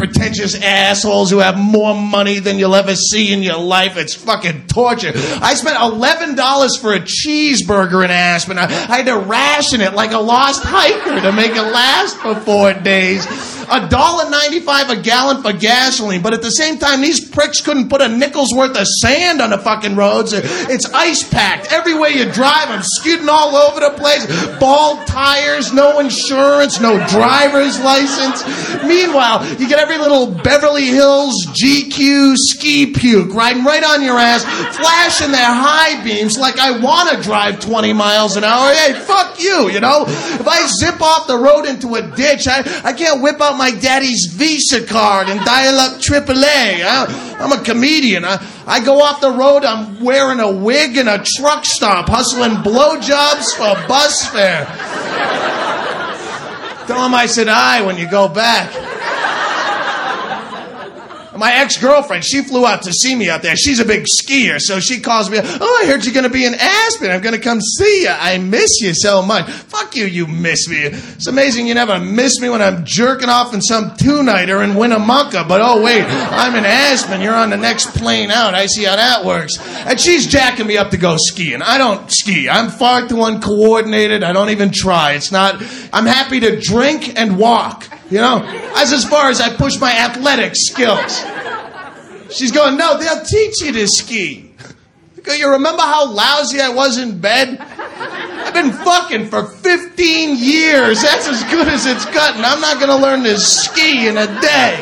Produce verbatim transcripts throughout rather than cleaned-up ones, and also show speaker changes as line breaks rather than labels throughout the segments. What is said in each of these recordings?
pretentious assholes who have more money than you'll ever see in your life. It's fucking torture. I spent eleven dollars for a cheeseburger in Aspen. I, I had to ration it like a lost hiker to make it last for four days. a dollar ninety-five a gallon for gasoline, but at the same time, these pricks couldn't put a nickel's worth of sand on the fucking roads. It's ice-packed. Everywhere you drive, I'm skidding all over the place. Bald tires, no insurance, no driver's license. Meanwhile, you get every little Beverly Hills G Q ski puke riding right on your ass, flashing their high beams like I want to drive twenty miles an hour. Hey, fuck you, you know? If I zip off the road into a ditch, I, I can't whip out my daddy's Visa card and dial up triple A. I, I'm a comedian. I, I go off the road, I'm wearing a wig and a truck stop, hustling blowjobs for bus fare. Tell him I said hi when you go back. My ex-girlfriend, she flew out to see me out there. She's a big skier, so she calls me, oh, I heard you're going to be in Aspen. I'm going to come see you. I miss you so much. Fuck you, you miss me. It's amazing you never miss me when I'm jerking off in some two-nighter in Winnemucca. But, oh, wait, I'm in Aspen. You're on the next plane out. I see how that works. And she's jacking me up to go skiing. I don't ski. I'm far too uncoordinated. I don't even try. It's not... I'm happy to drink and walk. You know, that's as far as I push my athletic skills. She's going, no, they'll teach you to ski. I go, you remember how lousy I was in bed? I've been fucking for fifteen years. That's as good as it's gotten. I'm not going to learn to ski in a day.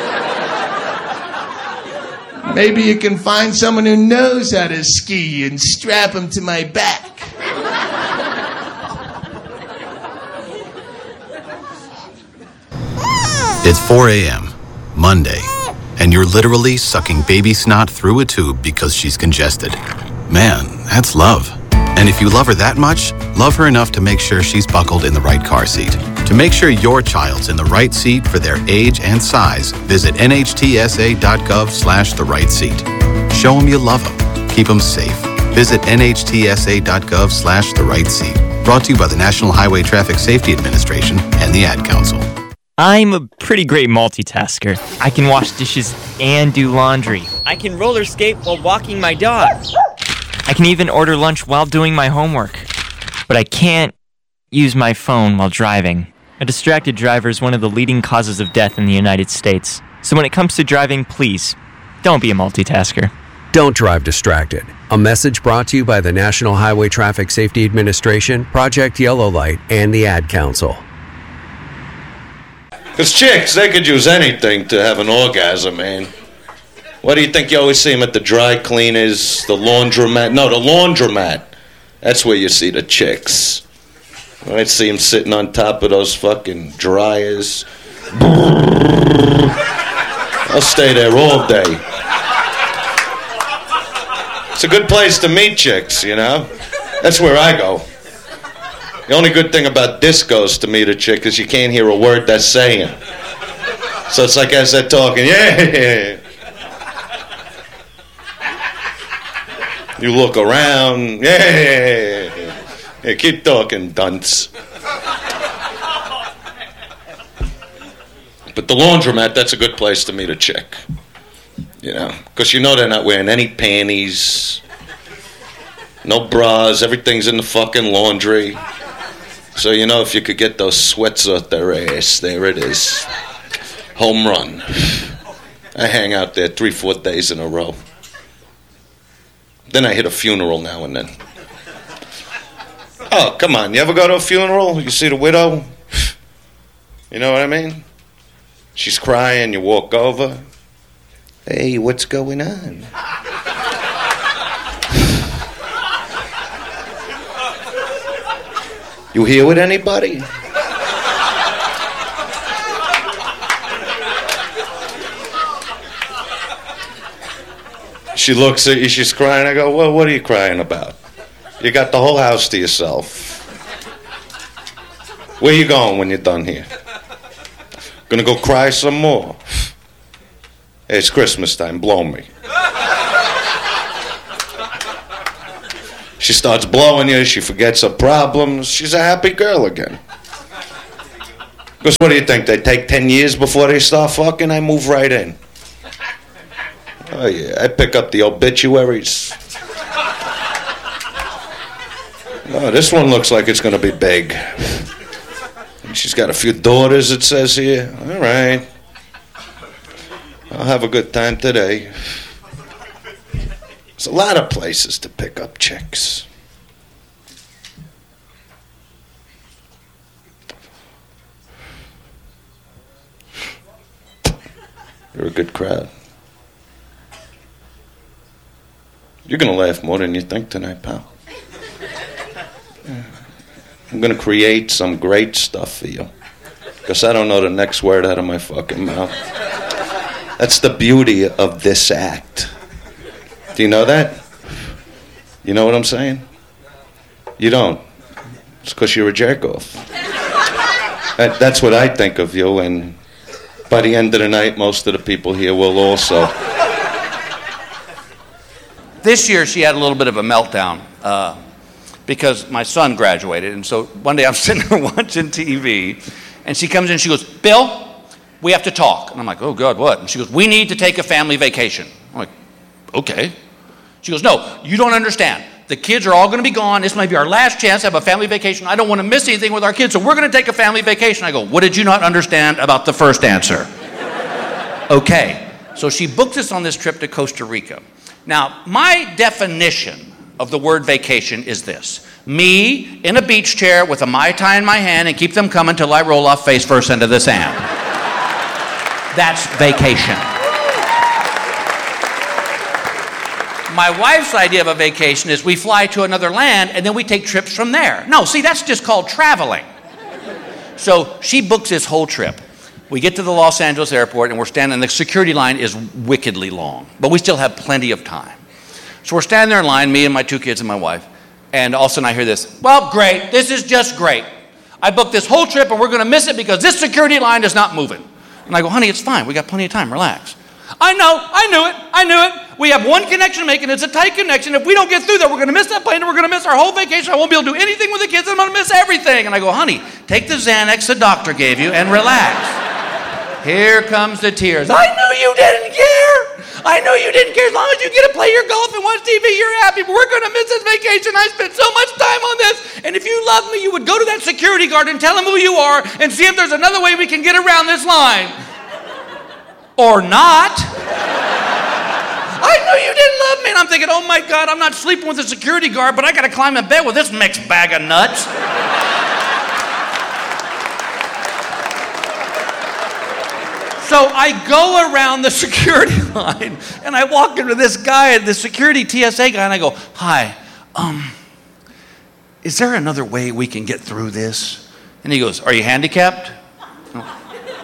Maybe you can find someone who knows how to ski and strap him to my back.
It's four a.m., Monday, and you're literally sucking baby snot through a tube because she's congested. Man, that's love. And if you love her that much, love her enough to make sure she's buckled in the right car seat. To make sure your child's in the right seat for their age and size, visit N H T S A dot gov slash the right seat. Show them you love them. Keep them safe. Visit N H T S A dot gov slash the right seat. Brought to you by the National Highway Traffic Safety Administration and the Ad Council.
I'm a pretty great multitasker. I can wash dishes and do laundry. I can roller skate while walking my dog. I can even order lunch while doing my homework. But I can't use my phone while driving. A distracted driver is one of the leading causes of death in the United States. So when it comes to driving, please, don't be a multitasker.
Don't drive distracted. A message brought to you by the National Highway Traffic Safety Administration, Project Yellow Light, and the Ad Council.
Because chicks, they could use anything to have an orgasm, man. Why do you think you always see them at the dry cleaners, the laundromat? No, the laundromat. That's where you see the chicks. I see them sitting on top of those fucking dryers. I'll stay there all day. It's a good place to meet chicks, you know? That's where I go. The only good thing about discos to meet a chick is you can't hear a word they're saying. So it's like as they're talking, yeah. You look around, yeah. Yeah, keep talking, dunce. But the laundromat, that's a good place to meet a chick. You know, because you know they're not wearing any panties, no bras, everything's in the fucking laundry. So, you know, if you could get those sweats off their ass, there it is. Home run. I hang out there three, four days in a row. Then I hit a funeral now and then. Oh, come on. You ever go to a funeral? You see the widow? You know what I mean? She's crying, you walk over. Hey, what's going on? You here with anybody? She looks at you, she's crying. I go, well, what are you crying about? You got the whole house to yourself. Where you going when you're done here? Gonna go cry some more? Hey, it's Christmas time, blow me. She starts blowing you, she forgets her problems. She's a happy girl again. Because what do you think? They take ten years before they start fucking? I move right in. Oh, yeah. I pick up the obituaries. Oh, this one looks like it's going to be big. And she's got a few daughters, it says here. All right. I'll have a good time today. There's a lot of places to pick up chicks. You're a good crowd. You're going to laugh more than you think tonight, pal. I'm going to create some great stuff for you. Because I don't know the next word out of my fucking mouth. That's the beauty of this act. Do you know that? You know what I'm saying? You don't. It's because you're a jerk-off. That, that's what I think of you, and by the end of the night, most of the people here will also.
This year, she had a little bit of a meltdown uh, because my son graduated. And so one day I'm sitting there watching T V, and she comes in and she goes, Bill, we have to talk. And I'm like, oh, God, what? And she goes, we need to take a family vacation. I'm like, okay. She goes, no, you don't understand. The kids are all going to be gone. This might be our last chance to have a family vacation. I don't want to miss anything with our kids, so we're going to take a family vacation. I go, what did you not understand about the first answer? Okay. So she booked us on this trip to Costa Rica. Now, my definition of the word vacation is this. Me in a beach chair with a Mai Tai in my hand and keep them coming till I roll off face first into the sand. That's vacation. My wife's idea of a vacation is we fly to another land and then we take trips from there. No, see, that's just called traveling. So she books this whole trip. We get to the Los Angeles airport and we're standing, the security line is wickedly long, but we still have plenty of time. So we're standing there in line, me and my two kids and my wife, and all of a sudden I hear this, well, great, this is just great. I booked this whole trip and we're going to miss it because this security line is not moving. And I go, honey, it's fine. We got plenty of time. Relax. I know. I knew it. I knew it. We have one connection to make, and it's a tight connection. If we don't get through that, we're going to miss that plane, and we're going to miss our whole vacation. I won't be able to do anything with the kids. I'm going to miss everything. And I go, honey, take the Xanax the doctor gave you and relax. Here comes the tears. I knew you didn't care. I knew you didn't care. As long as you get to play your golf and watch T V, you're happy. But we're going to miss this vacation. I spent so much time on this. And if you loved me, you would go to that security guard and tell him who you are and see if there's another way we can get around this line. Or not. I knew you didn't love me. And I'm thinking, oh my God, I'm not sleeping with a security guard, but I got to climb in bed with this mixed bag of nuts. So I go around the security line and I walk into this guy, the security T S A guy, and I go, hi, um, is there another way we can get through this? And he goes, are you handicapped? Oh.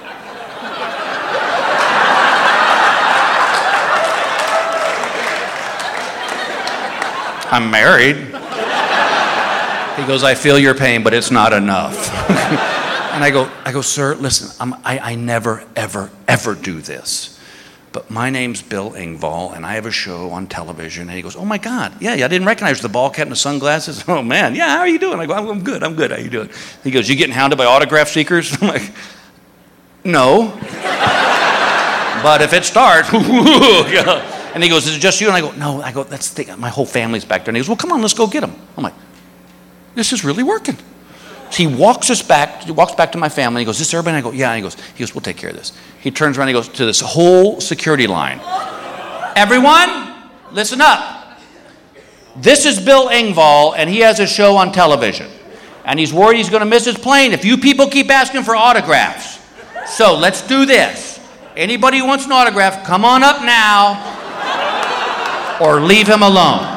I'm married. He goes, I feel your pain, but it's not enough. And I go, I go, sir, listen, I'm, I, I never, ever, ever do this. But my name's Bill Engvall, and I have a show on television. And he goes, oh my God, yeah, yeah, I didn't recognize the ball cap and the sunglasses. Oh man, yeah, how are you doing? I go, I'm, I'm good, I'm good, how you doing? He goes, you getting hounded by autograph seekers? I'm like, no. But if it starts, yeah. And he goes, is it just you? And I go, no, I go, that's the thing, my whole family's back there. And he goes, well, come on, let's go get them. I'm like, this is really working. So he walks us back, he walks back to my family. He goes, is this everybody? And I go, yeah. And he goes, he goes, we'll take care of this. He turns around and he goes to this whole security line. Everyone, listen up. This is Bill Engvall, and he has a show on television. And he's worried he's going to miss his plane if you people keep asking for autographs. So let's do this. Anybody who wants an autograph, come on up now. Or leave him alone.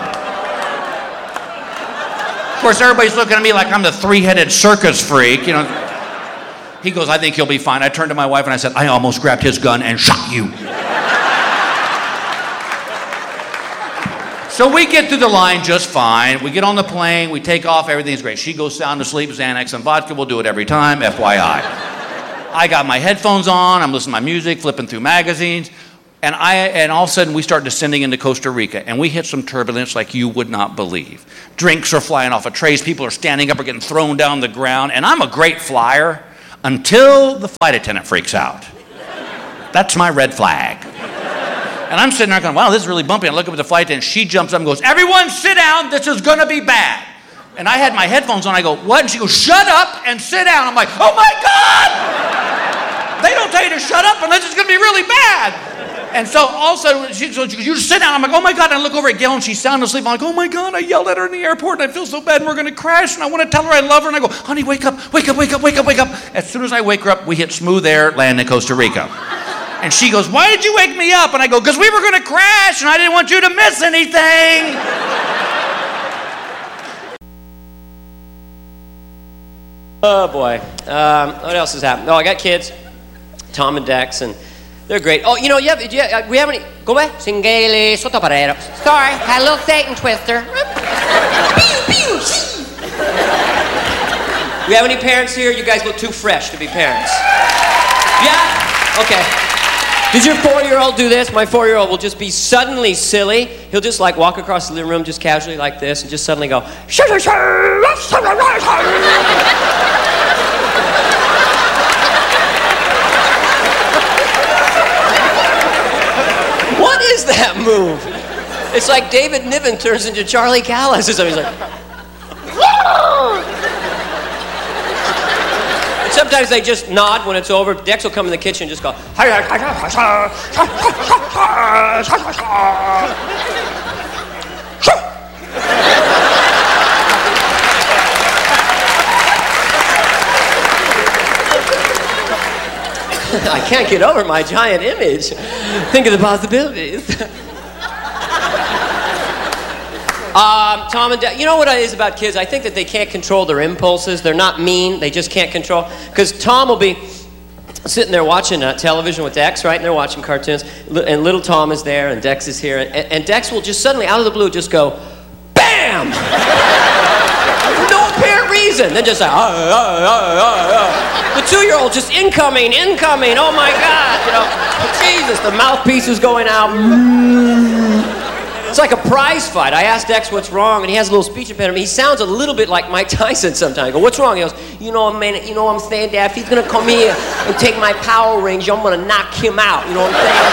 Of course, everybody's looking at me like I'm the three-headed circus freak, you know. He goes, I think he'll be fine. I turned to my wife and I said, I almost grabbed his gun and shot you. So we get through the line just fine. We get on the plane, we take off, everything's great. She goes sound asleep, Xanax and vodka, we'll do it every time, F Y I. I got my headphones on, I'm listening to my music, flipping through magazines. And I, and all of a sudden, we start descending into Costa Rica, and we hit some turbulence like you would not believe. Drinks are flying off of trays. People are standing up or getting thrown down the ground. And I'm a great flyer. until the flight attendant freaks out. That's my red flag. And I'm sitting there going, wow, this is really bumpy. I look up at the flight attendant. She jumps up and goes, everyone sit down. This is going to be bad. And I had my headphones on. I go, what? And she goes, shut up and sit down. I'm like, oh, my God. They don't tell you to shut up unless it's going to be really bad. And so all of a sudden, she, so she goes, you just sit down. I'm like, oh, my God. And I look over at Gail, and she's sound asleep. I'm like, oh, my God. I yelled at her in the airport, and I feel so bad, and we're going to crash. And I want to tell her I love her. And I go, honey, wake up, wake up, wake up, wake up, wake up. As soon as I wake her up, we hit smooth air, land in Costa Rica. And she goes, why did you wake me up? And I go, because we were going to crash, and I didn't want you to miss anything.
Oh, boy. Um, what else has happened? Oh, I got kids, Tom and Dex, and they're great. Oh, you know, yeah, yeah, we have any... Go back. Singeli sotto parero. Sorry, had a little Satan twister. We have any parents here? You guys look too fresh to be parents. Yeah? Okay. Does your four-year-old do this? My four-year-old will just be suddenly silly. He'll just like walk across the living room just casually like this and just suddenly go... What is that move? It's like David Niven turns into Charlie Callis or something. He's like... And sometimes they just nod when it's over. Dex will come in the kitchen and just go... I can't get over my giant image. Think of the possibilities. um, Tom and Dad, you know what it is about kids? I think that they can't control their impulses. They're not mean. They just can't control. Because Tom will be sitting there watching uh, television with Dex, right? And they're watching cartoons. And little Tom is there, and Dex is here. And, and Dex will just suddenly, out of the blue, just go, BAM! No apparent reason. Then just like, ah, ah, ah, ah, ah. The two-year-old just incoming, incoming, oh my God, you know, Jesus, the mouthpiece is going out. It's like a prize fight. I asked Dex what's wrong, and he has a little speech impediment. He sounds a little bit like Mike Tyson sometimes. I go, what's wrong? He goes, you know, man, you know what I'm saying, Dad? If he's gonna come here and take my power rings, I'm gonna knock him out, you know what I'm saying?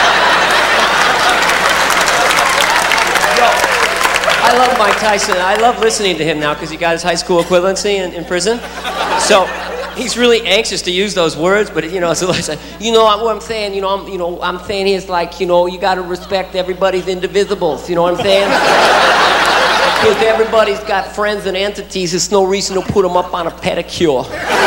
Yo, I love Mike Tyson. I love listening to him now because he got his high school equivalency in, in prison. So he's really anxious to use those words, but you know, so it's like, you know what I'm saying. You know, I'm, you know, I'm saying is like, you know, you got to respect everybody's indivisibles. You know what I'm saying? Because everybody's got friends and entities. There's no reason to put them up on a pedicure.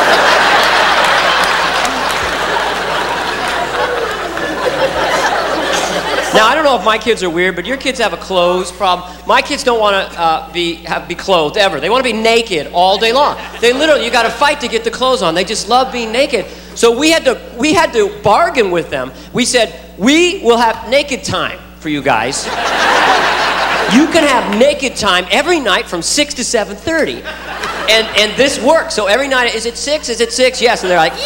Now, I don't know if my kids are weird, but your kids have a clothes problem. My kids don't want to uh, be have, be clothed ever. They want to be naked all day long. They literally, you got to fight to get the clothes on. They just love being naked. So we had to we had to bargain with them. We said, we will have naked time for you guys. You can have naked time every night from six to seven thirty. And, and this works. So every night, is it six? Is it six? Yes. And they're like,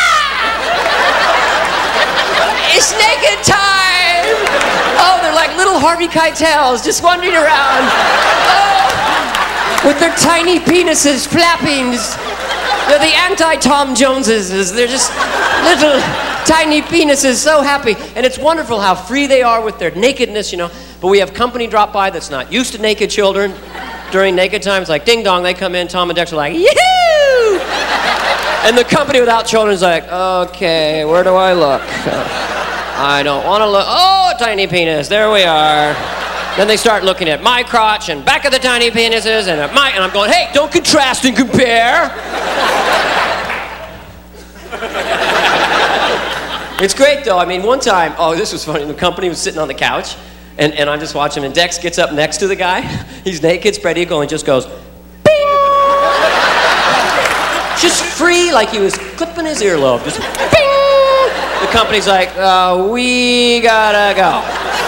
yeah! It's naked time! Oh, they're like little Harvey Keitels just wandering around. Oh, with their tiny penises flapping. They're the anti-Tom Joneses. They're just little tiny penises, so happy. And it's wonderful how free they are with their nakedness, you know. But we have company drop by that's not used to naked children. During naked time, it's like ding dong, they come in, Tom and Dex are like, yoo-hoo! And the company without children is like, okay, where do I look? I don't want to look. Oh, a tiny penis. There we are. Then they start looking at my crotch and back of the tiny penises and at my, and I'm going, hey, don't contrast and compare. It's great though. I mean, one time, oh, this was funny. The company was sitting on the couch, and, and I'm just watching, and Dex gets up next to the guy. He's naked, spread eagle, and just goes, bing! Just free, like he was clipping his earlobe. Just bing! The company's like, uh, we gotta go.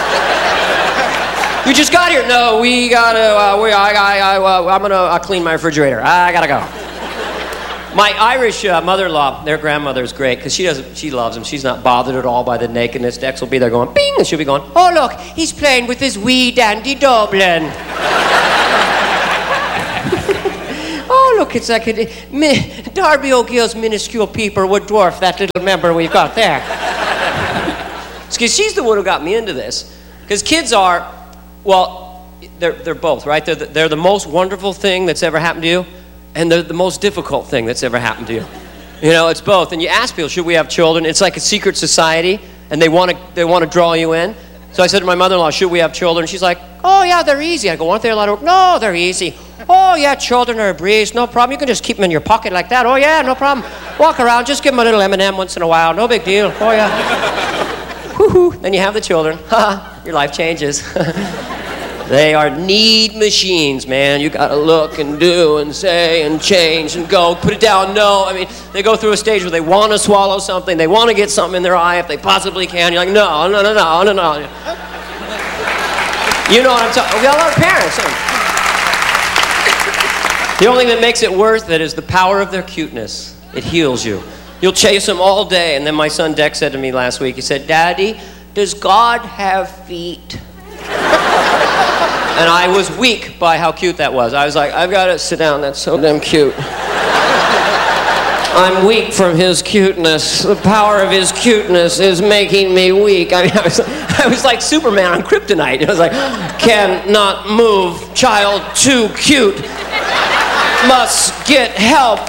You just got here. No, we gotta, uh, we, I, I, I, uh, I'm gonna uh, clean my refrigerator. I gotta go. My Irish uh, mother-in-law, their grandmother's great, because she doesn't, she loves him. She's not bothered at all by the nakedness. Dex will be there going, bing, and she'll be going, oh, look, he's playing with his wee dandy Dublin. Oh, look, it's like a, mi, Darby O'Gill's minuscule peeper would dwarf that little member we've got there. Because she's the one who got me into this. Because kids are, well, they're, they're both, right? They're the, they're the most wonderful thing that's ever happened to you, and they're the most difficult thing that's ever happened to you. You know, it's both. And you ask people, should we have children? It's like a secret society, and they want to they want to draw you in. So I said to my mother-in-law, should we have children? She's like, oh, yeah, they're easy. I go, aren't they a lot of work? No, they're easy. Oh, yeah, children are a breeze. No problem. You can just keep them in your pocket like that. Oh, yeah, no problem. Walk around. Just give them a little M and M once in a while. No big deal. Oh, yeah. Woo-hoo. Then you have the children. Your life changes. They are need machines, man. You gotta look and do and say and change and go, put it down, no. I mean, they go through a stage where they want to swallow something, they want to get something in their eye if they possibly can. You're like, no, no, no, no, no, no. You know what I'm talking. We got a lot of parents. The only thing that makes it worth it is the power of their cuteness. It heals you. You'll chase them all day, and then my son Dex said to me last week, he said, Daddy, does God have feet? And I was weak by how cute that was. I was like, I've got to sit down, that's so damn cute. I'm weak from his cuteness. The power of his cuteness is making me weak. I mean, I was, I was like Superman on kryptonite. It was like, cannot move, child too cute, must get help.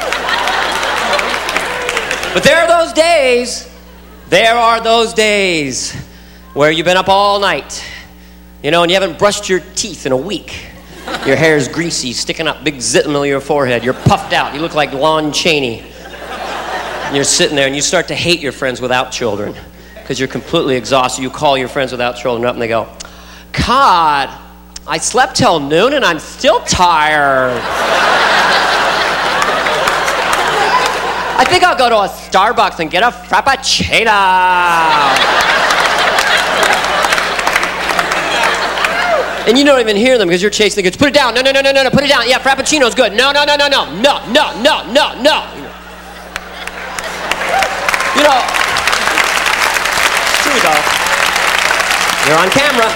But there are those days, there are those days where you've been up all night, you know, and you haven't brushed your teeth in a week. Your hair's greasy, sticking up big zit in the middle of your forehead. You're puffed out. You look like Lon Chaney. And you're sitting there and you start to hate your friends without children because you're completely exhausted. You call your friends without children up and they go, God, I slept till noon and I'm still tired. I think I'll go to a Starbucks and get a Frappuccino. And you don't even hear them because you're chasing the kids. Put it down. No, no, no, no, no, no. Put it down. Yeah, Frappuccino's good. No, no, no, no, no. No, no, no, no, no. You know, here we go. You're on camera.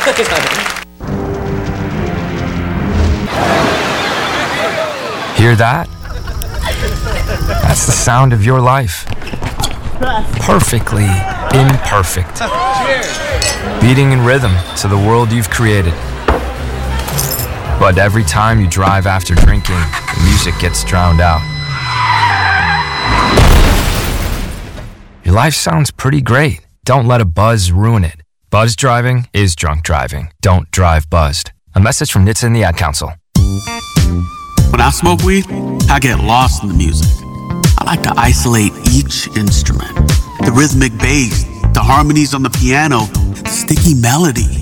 Hear that? That's the sound of your life. Perfectly imperfect. Beating in rhythm to the world you've created. But every time you drive after drinking, the music gets drowned out. Your life sounds pretty great. Don't let a buzz ruin it. Buzz driving is drunk driving. Don't drive buzzed. A message from N H T S A and the Ad Council.
When I smoke weed, I get lost in the music. I like to isolate each instrument. The rhythmic bass, the harmonies on the piano, the sticky melody.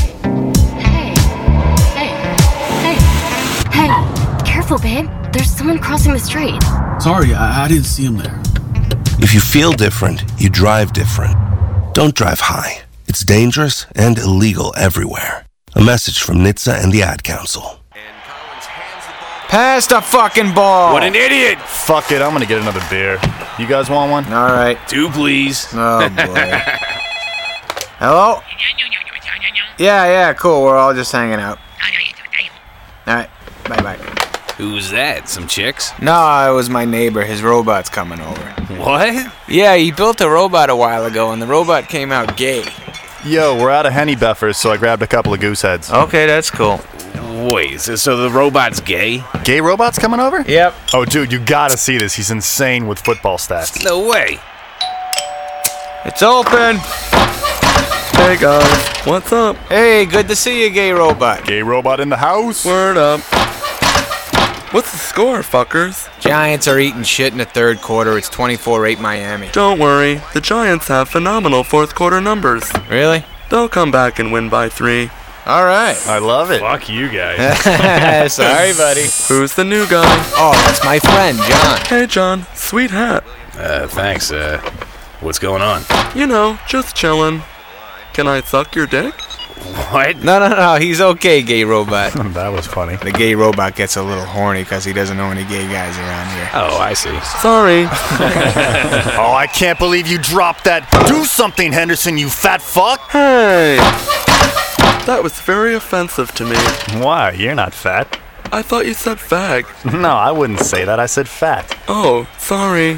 Hey, careful, babe. There's someone crossing the street.
Sorry, I, I didn't see him there.
If you feel different, you drive different. Don't drive high. It's dangerous and illegal everywhere. A message from N H T S A and the Ad Council.
Pass the fucking ball.
What an idiot. Fuck it, I'm gonna get another beer. You guys want one?
All right.
Two, please.
Oh, boy. Hello? Yeah, yeah, cool. We're all just hanging out. All right. Bye-bye.
Who's that? Some chicks?
No, it was my neighbor. His robot's coming over.
What?
Yeah, he built a robot a while ago, and the robot came out gay.
Yo, we're out of Henny Beffers, so I grabbed a couple of goose heads.
Okay, that's cool.
Wait, so, so the robot's gay?
Gay robot's coming over?
Yep.
Oh, dude, you gotta see this. He's insane with football stats.
No way.
It's open.
Hey, guys. What's up?
Hey, good to see you, gay robot.
Gay robot in the house.
Word up. What's the score, fuckers?
Giants are eating shit in the third quarter. It's twenty-four eight Miami.
Don't worry. The Giants have phenomenal fourth quarter numbers.
Really?
They'll come back and win by three.
All right.
I love it.
Fuck you guys.
Sorry, buddy.
Who's the new guy?
Oh, that's my friend, John.
Hey, John. Sweet hat.
Uh, thanks. Uh, what's going on?
You know, just chillin'. Can I suck your dick?
What?
No, no, no. He's okay, gay robot.
That was funny.
The gay robot gets a little horny because he doesn't know any gay guys around here.
Oh, I see.
Sorry.
Oh, I can't believe you dropped that. Do something, Henderson, you fat fuck.
Hey. That was very offensive to me.
Why? You're not fat.
I thought you said fag.
No, I wouldn't say that. I said fat.
Oh, sorry.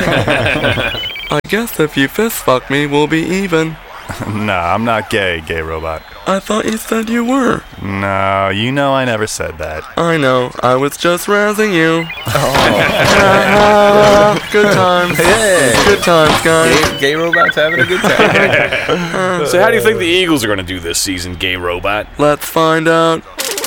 I guess if you fist fuck me, we'll be even.
Nah, I'm not gay, gay robot.
I thought you said you were.
No, you know I never said that.
I know. I was just razzing you.
Oh.
Good times.
Yeah.
Good times, guys.
Gay, gay robot's having a good time.
So how do you think the Eagles are going to do this season, gay robot?
Let's find out.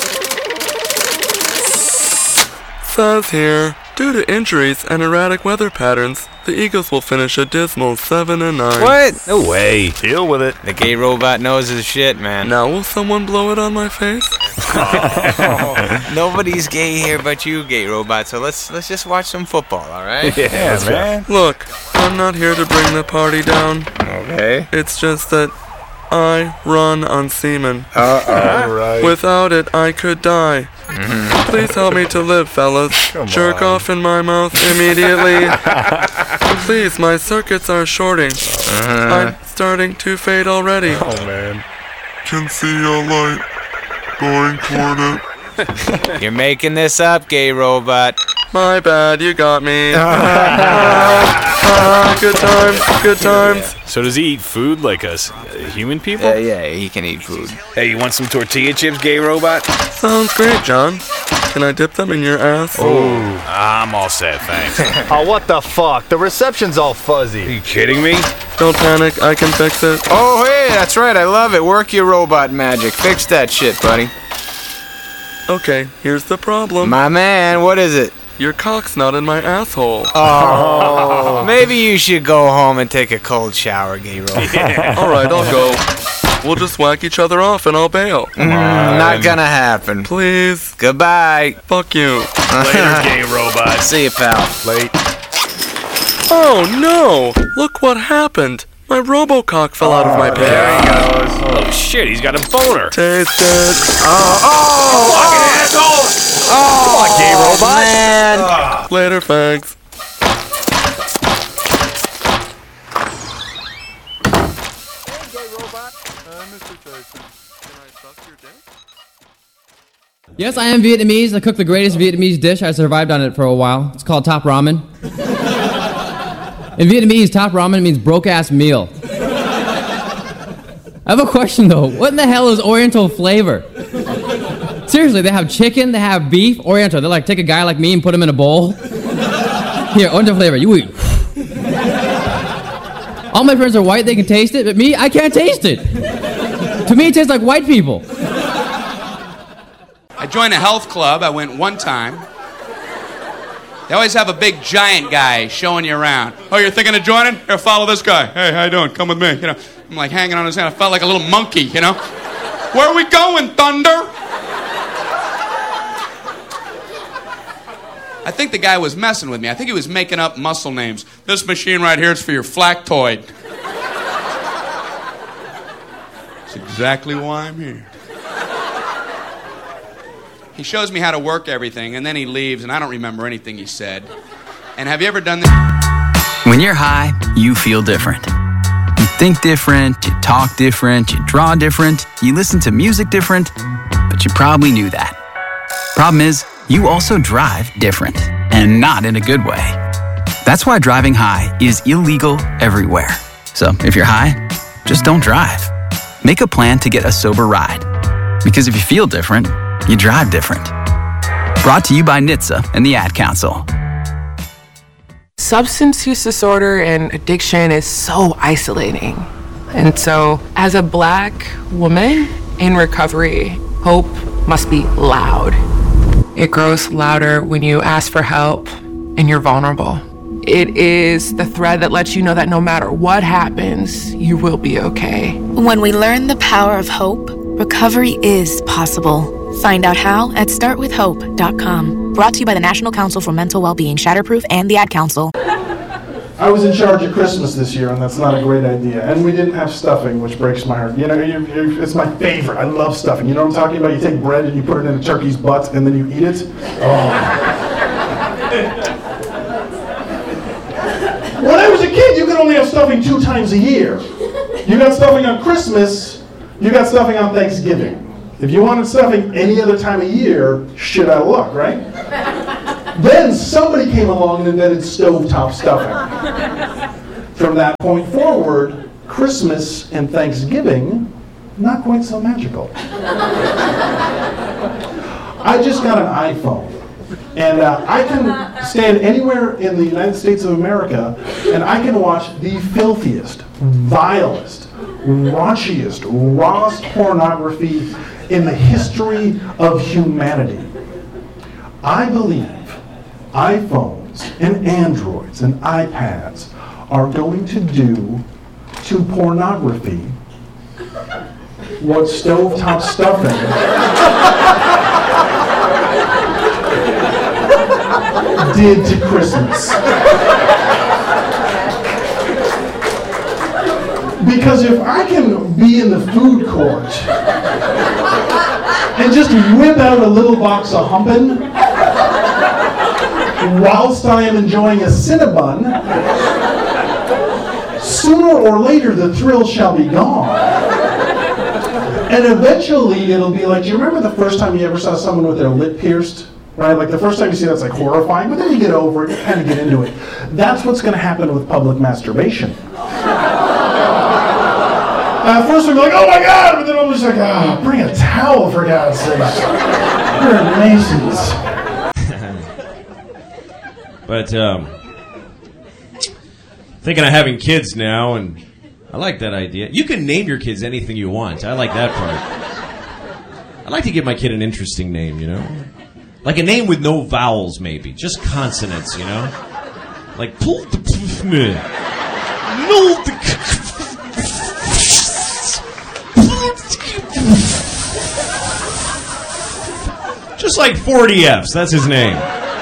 Says here, due to injuries and erratic weather patterns, the Eagles will finish a dismal seven and nine.
What? No way.
Deal with it.
The gay robot knows his shit, man.
Now will someone blow it on my face?
Nobody's gay here but you, gay robot. So let's let's just watch some football, all right?
Yeah, yeah man.
Look, I'm not here to bring the party down.
Okay.
It's just that I run on semen.
Uh-oh.
Right.
Without it, I could die.
Mm-hmm.
Please help me to live, fellas.
Come
Jerk
on.
off in my mouth immediately. Please, my circuits are shorting.
Uh-huh.
I'm starting to fade already.
Oh, man.
Can see a light going toward it.
You're making this up, gay robot.
My bad, you got me. Ah, good times, good times.
So does he eat food like us uh, human people?
Yeah, yeah, he can eat food.
Hey, you want some tortilla chips, gay robot?
Sounds great, John. Can I dip them in your ass?
Oh, I'm all set, thanks.
Oh, what the fuck? The reception's all
Are
fuzzy.
you kidding me?
Don't panic, I can fix it.
Oh, hey, that's right. I love it. Work your robot magic. Fix that shit, buddy.
Okay, here's the problem.
My man, what is it?
Your cock's not in my asshole.
Oh, maybe you should go home and take a cold shower, gay robot.
Alright, I'll go. We'll just whack each other off and I'll bail.
Mm, not gonna happen.
Please.
Goodbye.
Fuck you.
Later, gay robot.
See you, pal.
Late.
Oh no! Look what happened. My Robocock fell out of my pants.
There he goes. Oh shit, he's got a boner.
Taste it.
Oh, oh,
Fucking asshole!
oh,
Come on, gay robot.
Man.
Later, fags.
Yes, I am Vietnamese. I cook the greatest Vietnamese dish. I survived on it for a while. It's called Top Ramen. In Vietnamese, Top Ramen means broke-ass meal. I have a question, though. What in the hell is Oriental flavor? Seriously, they have chicken, they have beef, Oriental. They're like, take a guy like me and put him in a bowl. Here, Oriental flavor, you eat. All my friends are white, they can taste it, but me, I can't taste it. To me, it tastes like white people.
I joined a health club. I went one time. They always have a big giant guy showing you around. Oh, you're thinking of joining? Here, follow this guy. Hey, how you doing? Come with me. You know, I'm like hanging on his hand. I felt like a little monkey, you know. Where are we going, Thunder? I think the guy was messing with me. I think he was making up muscle names. This machine right here is for your flactoid. That's exactly why I'm here. He shows me how to work everything, and then he leaves, and I don't remember anything he said. And have you ever done this?
When you're high, you feel different. You think different, you talk different, you draw different, you listen to music different, but you probably knew that. Problem is, you also drive different, and not in a good way. That's why driving high is illegal everywhere. So if you're high, just don't drive. Make a plan to get a sober ride. Because if you feel different, you drive different. Brought to you by N H T S A and the Ad Council.
Substance use disorder and addiction is so isolating. And so, as a black woman in recovery, hope must be loud. It grows louder when you ask for help and you're vulnerable. It is the thread that lets you know that no matter what happens, you will be okay.
When we learn the power of hope, recovery is possible. Find out how at start with hope dot com. Brought to you by the National Council for Mental Wellbeing, Shatterproof, and the Ad Council.
I was in charge of Christmas this year, and that's not a great idea. And we didn't have stuffing, which breaks my heart. You know, you're, you're, it's my favorite. I love stuffing. You know what I'm talking about? You take bread and you put it in a turkey's butt, and then you eat it. Oh. When I was a kid, you could only have stuffing two times a year. You got stuffing on Christmas, you got stuffing on Thanksgiving. If you wanted stuffing any other time of year, shit out of luck, right? Then somebody came along and invented stovetop stuffing. From that point forward, Christmas and Thanksgiving, not quite so magical. I just got an iPhone. And uh, I can stand anywhere in the United States of America and I can watch the filthiest, vilest, raunchiest, rawest pornography in the history of humanity. I believe iPhones and Androids and iPads are going to do to pornography what stovetop stuffing did to Christmas. Because if I can be in the food court and just whip out a little box of Humpin' whilst I am enjoying a Cinnabon, sooner or later the thrill shall be gone. And eventually it'll be like, do you remember the first time you ever saw someone with their lip pierced? Right? Like the first time you see that's like horrifying, but then you get over it, you kind of get into it. That's what's going to happen with public masturbation. At first we'll be like, oh my God, but then I'm just like, ah, oh, bring a towel for God's sake. You're at Macy's.
But um, thinking of having kids now, and I like that idea. You can name your kids anything you want. I like that part. I'd like to give my kid an interesting name, you know? Like a name with no vowels, maybe. Just consonants, you know? Like, pull the... No, the... Just like forty F's, that's his name.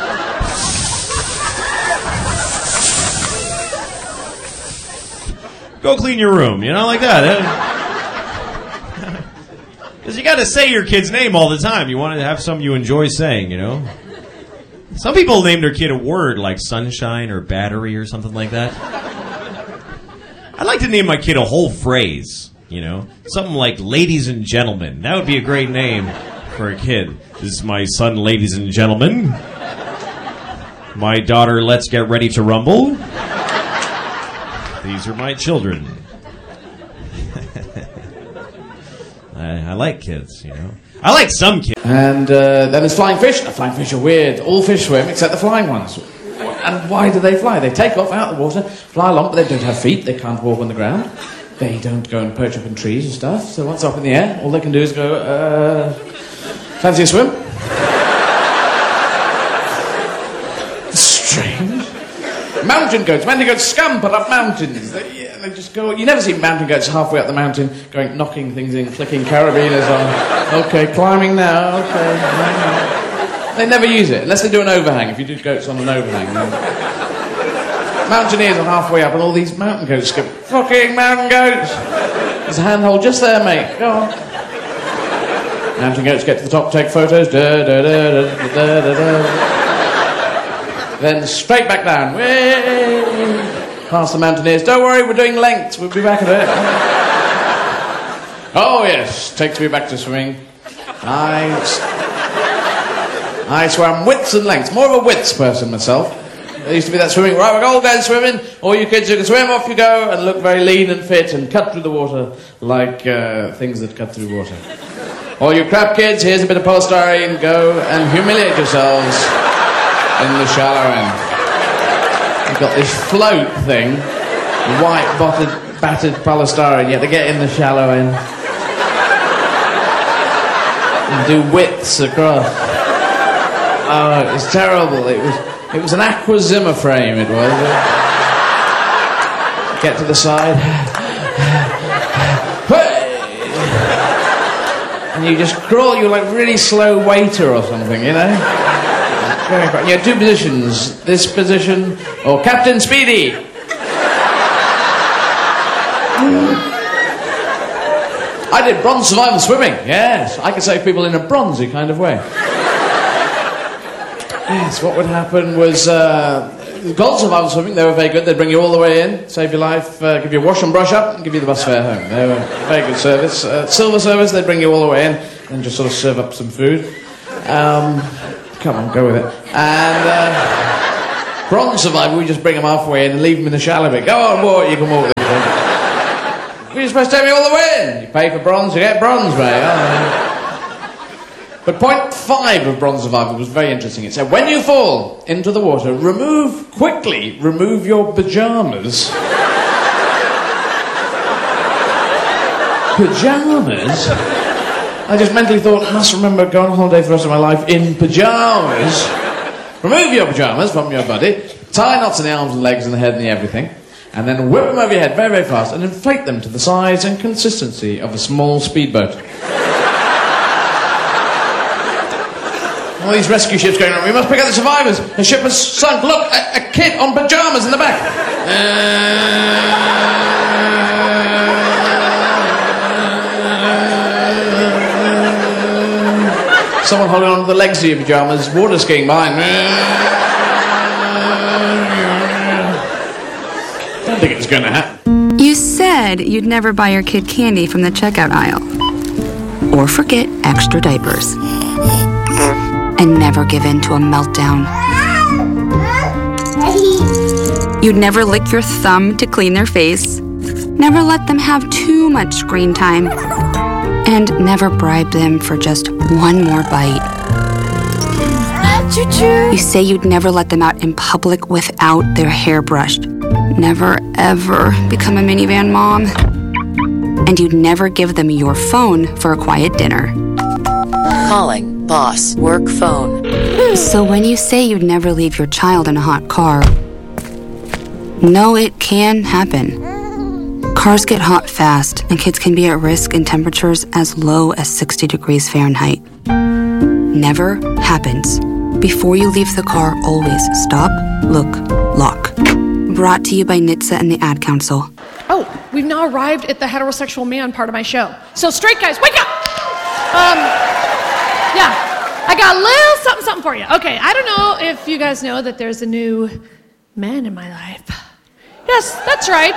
Go clean your room, you know, like that. Because you got to say your kid's name all the time. You want to have something you enjoy saying, you know. Some people name their kid a word like sunshine or battery or something like that. I'd like to name my kid a whole phrase, you know. Something like ladies and gentlemen. That would be a great name for a kid. This is my son, ladies and gentlemen. My daughter, let's get ready to rumble. These are my children. I, I like kids, you know. I like some kids.
And uh, then there's flying fish. The flying fish are weird. All fish swim except the flying ones. And why do they fly? They take off out of the water, fly along, but they don't have feet. They can't walk on the ground. They don't go and perch up in trees and stuff. So once up in the air, all they can do is go, uh, fancy a swim? Strange. Mountain goats. Mountain goats scamper up mountains. They, yeah, they just go. You never see mountain goats halfway up the mountain going, knocking things in, clicking carabiners on. Okay, climbing now. Okay. They never use it unless they do an overhang. If you do goats on an overhang, then mountaineers are halfway up, and all these mountain goats go, fucking mountain goats. There's a handhold just there, mate. Go on. Mountain goats get to the top, take photos. Da da da da da da da. Then straight back down. Way past the mountaineers. Don't worry, we're doing lengths. We'll be back at it. Oh yes, takes me back to swimming. I, I swam widths and lengths. More of a widths person myself. There used to be that swimming. Right, we're all going swimming. All you kids who can swim, off you go, and look very lean and fit and cut through the water like uh, things that cut through water. All you crap kids, here's a bit of polystyrene. Go and humiliate yourselves in the shallow end. You've got this float thing, white battered, battered polystyrene. You have to get in the shallow end and do widths across. Oh, it was terrible. It was it was an Aqua Zimmer frame. It was. Get to the side, and you just crawl. You're like really slow waiter or something, you know. You have two positions, this position or Captain Speedy. I did bronze survival swimming, yes. I could save people in a bronzy kind of way. Yes, what would happen was uh, gold survival swimming, they were very good. They'd bring you all the way in, save your life, uh, give you a wash and brush up, and give you the bus fare home. They were very good service. Uh, silver service, they'd bring you all the way in. and just sort of serve up some food. Um, come on, go with it. And uh, bronze survivor, we just bring them halfway in and leave them in the shallow bit. Go on, walk, you can walk this way. You're supposed to take me all the way in. You pay for bronze, you get bronze, mate. Oh, but point five of Bronze Survivor was very interesting. It said, when you fall into the water, remove, quickly remove your pyjamas. Pyjamas? I just mentally thought, I must remember going on holiday for the rest of my life in pyjamas. Remove your pyjamas from your body, tie knots in the arms and legs and the head and the everything, and then whip them over your head very, very fast and inflate them to the size and consistency of a small speedboat. All these rescue ships going around. We must pick up the survivors. The ship has sunk. Look, a, a kid on pyjamas in the back. Uh, someone holding on to the legs of your pyjamas. Water skiing behind. Don't think it's going to happen.
You said you'd never buy your kid candy from the checkout aisle. Or forget extra diapers. And never give in to a meltdown. You'd never lick your thumb to clean their face, never let them have too much screen time, and never bribe them for just one more bite. You say you'd never let them out in public without their hair brushed, never ever become a minivan mom, and you'd never give them your phone for a quiet dinner.
Calling boss work phone.
So when you say you'd never leave your child in a hot car, no, it can happen. Cars get hot fast, and kids can be at risk in temperatures as low as sixty degrees Fahrenheit. Never happens. Before you leave the car, always stop, look, lock. Brought to you by N H T S A and the Ad Council.
Oh, we've now arrived at the heterosexual man part of my show. So straight guys, wake up! Um, yeah, I got a little something, something for you. Okay, I don't know if you guys know that there's a new man in my life. Yes, that's right.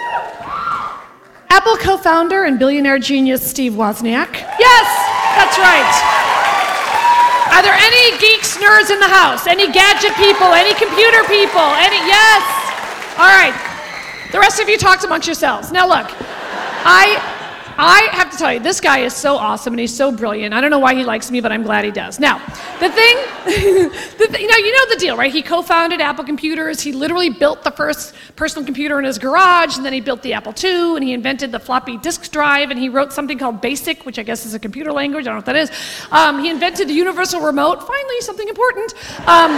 Apple co-founder and billionaire genius Steve Wozniak. Yes, that's right. Are there any geeks, nerds in the house? Any gadget people? Any computer people? Any? Yes. All right. The rest of you talk amongst yourselves. Now look, I I have to tell you, this guy is so awesome and he's so brilliant. I don't know why he likes me, but I'm glad he does. Now, the thing, the th- you know, you know the deal, right? He co-founded Apple Computers. He literally built the first personal computer in his garage, and then he built the Apple two, and he invented the floppy disk drive, and he wrote something called BASIC, which I guess is a computer language. I don't know what that is. Um, he invented the universal remote. Finally, something important. Um,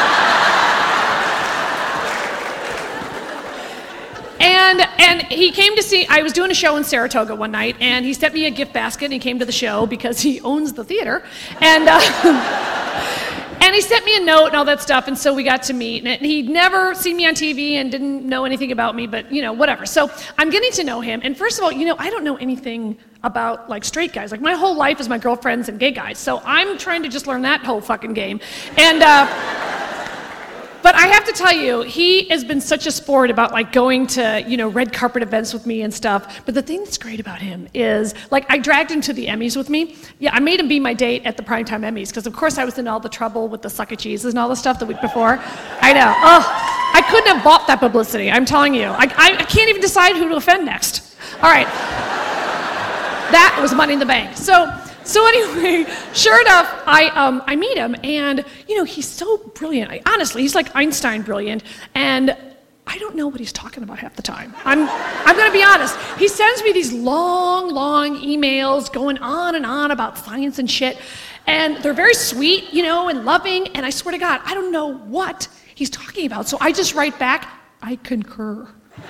And and he came to see, I was doing a show in Saratoga one night, and he sent me a gift basket, and he came to the show because he owns the theater. And uh, and he sent me a note and all that stuff, and so we got to meet. And he'd never seen me on T V and didn't know anything about me, but, you know, whatever. So I'm getting to know him, and first of all, you know, I don't know anything about, like, straight guys. Like, my whole life is my girlfriends and gay guys, so I'm trying to just learn that whole fucking game. And, uh... But I have to tell you, he has been such a sport about like going to, you know, red carpet events with me and stuff. But the thing that's great about him is, like, I dragged him to the Emmys with me. Yeah, I made him be my date at the Primetime Emmys because, of course, I was in all the trouble with the suck of cheeses and all the stuff the week before. I know. Oh, I couldn't have bought that publicity. I'm telling you. I, I, I can't even decide who to offend next. All right. That was Money in the Bank. So. So anyway, sure enough, I um, I meet him, and, you know, he's so brilliant. I, honestly, he's like Einstein brilliant, and I don't know what he's talking about half the time. I'm I'm gonna be honest. He sends me these long, long emails going on and on about science and shit, and they're very sweet, you know, and loving, and I swear to God, I don't know what he's talking about. So I just write back, I concur.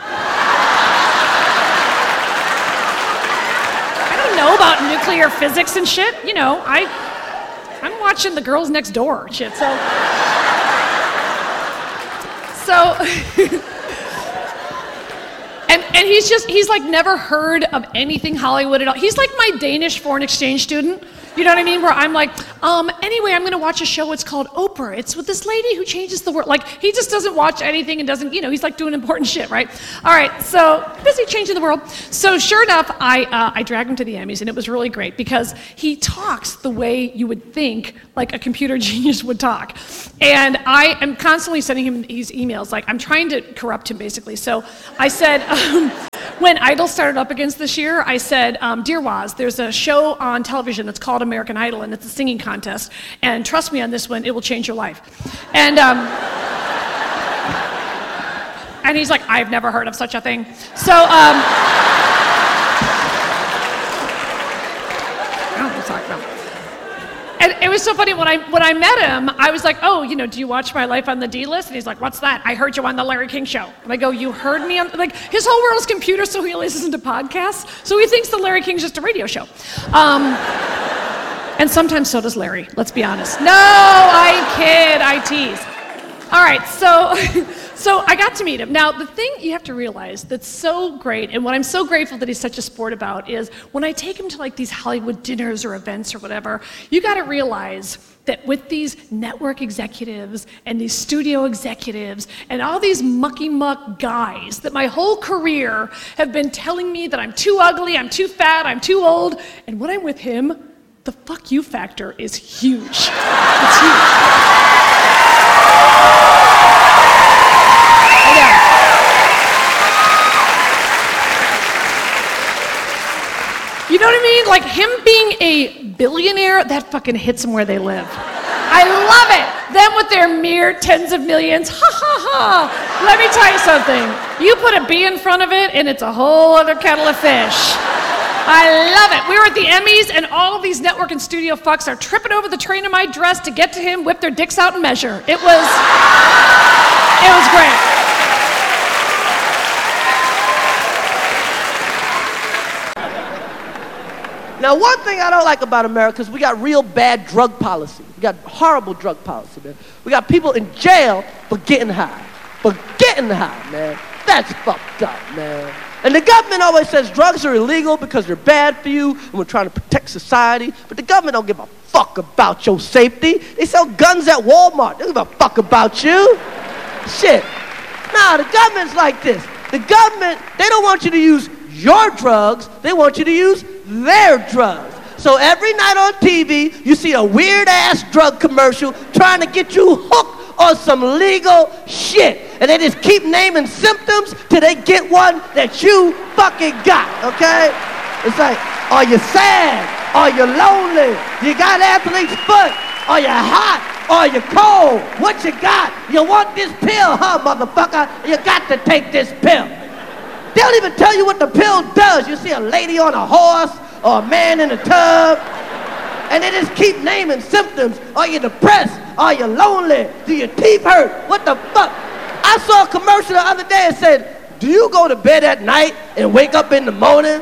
Know about nuclear physics and shit. You know, I, I'm watching The Girls Next Door and shit, so. So, and, and he's just, he's like never heard of anything Hollywood at all. He's like my Danish foreign exchange student. You know what I mean? Where I'm like, um, anyway, I'm going to watch a show. It's called Oprah. It's with this lady who changes the world. Like, he just doesn't watch anything and doesn't, you know, he's like doing important shit, right? All right, so busy changing the world. So sure enough, I uh, I dragged him to the Emmys, and it was really great because he talks the way you would think like a computer genius would talk. And I am constantly sending him these emails. Like, I'm trying to corrupt him, basically. So I said, um, when Idol started up against this year, I said, um, Dear Waz, there's a show on television that's called American Idol, and it's a singing contest. And trust me on this one, it will change your life. And um, and he's like, I've never heard of such a thing. So um, I don't know what I'm talking about. And it was so funny when I when I met him, I was like, oh, you know, do you watch My Life on the D-List? And he's like, what's that? I heard you on the Larry King Show. And I go, you heard me on, like, his whole world is computers, so he only listens to podcasts. So he thinks the Larry King's just a radio show. Um, and sometimes so does Larry, let's be honest. No, I kid, I tease. All right, so so I got to meet him. Now, the thing you have to realize that's so great, and what I'm so grateful that he's such a sport about, is when I take him to like these Hollywood dinners or events or whatever, you got to realize that with these network executives and these studio executives and all these mucky muck guys that my whole career have been telling me that I'm too ugly, I'm too fat, I'm too old, and when I'm with him, the fuck you factor is huge. It's huge. You know what I mean? Like, him being a billionaire, that fucking hits them where they live. I love it. Them with their mere tens of millions. Ha ha ha. Let me tell you something. You put a B in front of it, and it's a whole other kettle of fish. I love it. We were at the Emmys, and all of these network and studio fucks are tripping over the train of my dress to get to him, whip their dicks out, and measure. It was, it was great.
Now, one thing I don't like about America is we got real bad drug policy. We got horrible drug policy, man. We got people in jail for getting high. For getting high, man. That's fucked up, man. And the government always says drugs are illegal because they're bad for you and we're trying to protect society. But the government don't give a fuck about your safety. They sell guns at Walmart. They don't give a fuck about you. Shit. Nah, the government's like this. The government, they don't want you to use your drugs. They want you to use their drugs. So every night on T V, you see a weird-ass drug commercial trying to get you hooked on some legal shit. And they just keep naming symptoms till they get one that you fucking got, okay? It's like, are you sad? Are you lonely? You got athlete's foot? Are you hot? Are you cold? What you got? You want this pill, huh, motherfucker? You got to take this pill. They don't even tell you what the pill does. You see a lady on a horse or a man in a tub, and they just keep naming symptoms. Are you depressed? Are you lonely? Do your teeth hurt? What the fuck? I saw a commercial the other day that said, do you go to bed at night and wake up in the morning?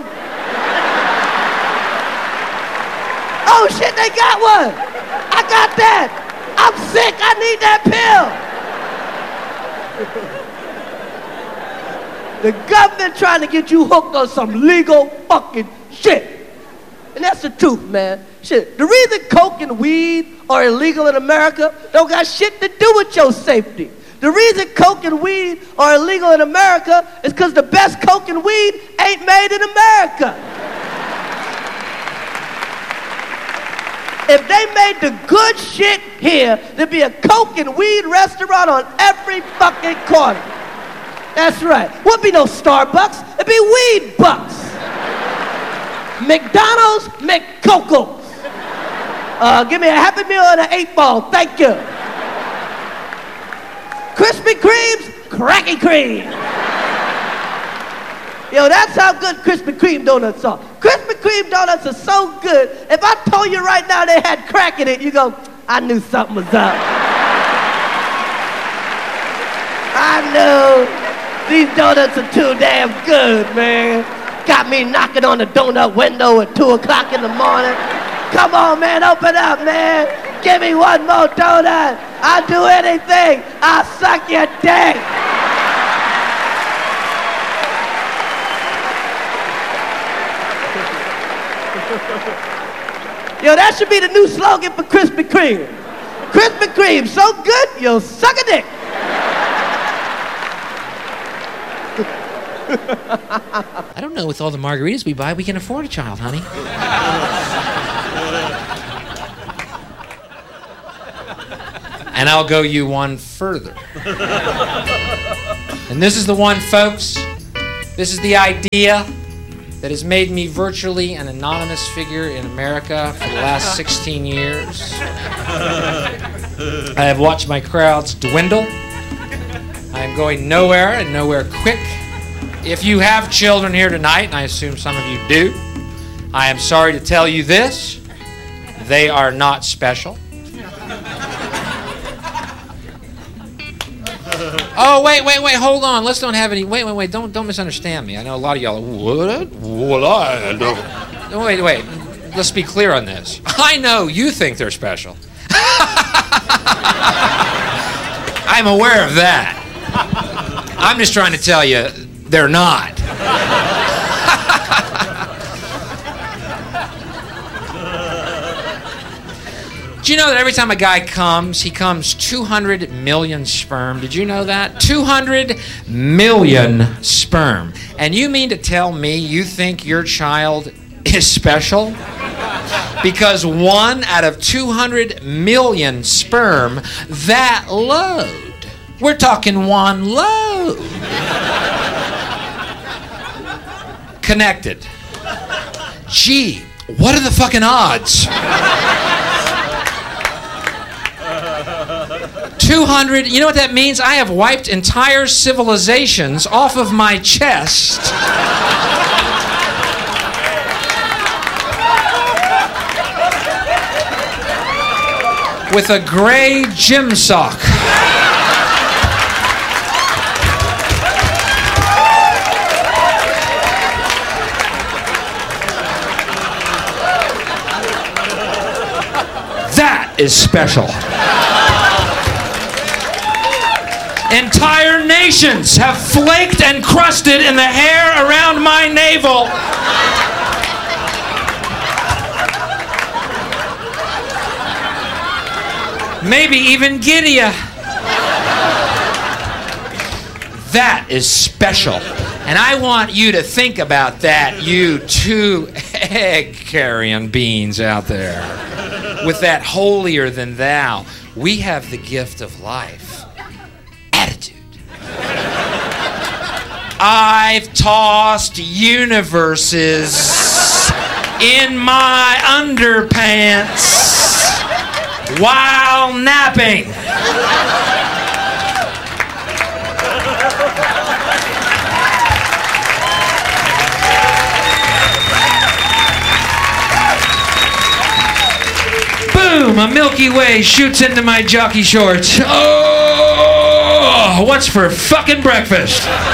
Oh shit, they got one. I got that. I'm sick, I need that pill. The government trying to get you hooked on some legal fucking shit. And that's the truth, man. Shit. The reason coke and weed are illegal in America don't got shit to do with your safety. The reason coke and weed are illegal in America is because the best coke and weed ain't made in America. If they made the good shit here, there'd be a coke and weed restaurant on every fucking corner. That's right. Wouldn't be no Starbucks. It'd be Weed Bucks. McDonald's, McCocos. Uh, give me a Happy Meal and an eight ball. Thank you. Krispy Kreme's, Cracky Kreme. Yo, that's how good Krispy Kreme donuts are. Krispy Kreme donuts are so good. If I told you right now they had crack in it, you go, I knew something was up. I knew. These donuts are too damn good, man. Got me knocking on the donut window at two o'clock in the morning. Come on, man, open up, man. Give me one more donut. I'll do anything. I'll suck your dick. Yo, that should be the new slogan for Krispy Kreme. Krispy Kreme, so good, you'll suck a dick.
I don't know, with all the margaritas we buy, we can afford a child, honey. And I'll go you one further. And this is the one, folks. This is the idea that has made me virtually an anonymous figure in America for the last sixteen years. I have watched my crowds dwindle. I am going nowhere and nowhere quick. If you have children here tonight, and I assume some of you do, I am sorry to tell you this. They are not special. Oh, wait, wait, wait, hold on. Let's don't have any... Wait, wait, wait, don't don't misunderstand me. I know a lot of y'all are... What? What? I don't... No, wait, wait. Let's be clear on this. I know you think they're special. I'm aware of that. I'm just trying to tell you, they're not. Do you know that every time a guy comes, he comes two hundred million sperm? Did you know that? two hundred million sperm. And you mean to tell me you think your child is special? Because one out of two hundred million sperm, that load. We're talking one load. Connected. Gee, what are the fucking odds? two hundred, you know what that means? I have wiped entire civilizations off of my chest. With a gray gym sock. That is special. Entire nations have flaked and crusted in the hair around my navel. Maybe even Gideon. That is special. And I want you to think about that, you two egg-carrying beings out there. With that holier than thou, we have the gift of life. I've tossed universes in my underpants while napping. Boom! A Milky Way shoots into my jockey shorts. Oh! What's for fucking breakfast?